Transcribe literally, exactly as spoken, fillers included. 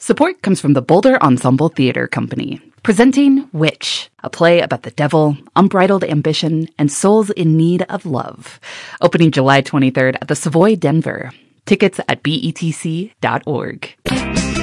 Support comes from the Boulder Ensemble Theater Company, presenting Witch, a play about the devil, unbridled ambition, and souls in need of love. Opening July twenty-third at the Savoy Denver. Tickets at B E T C dot org.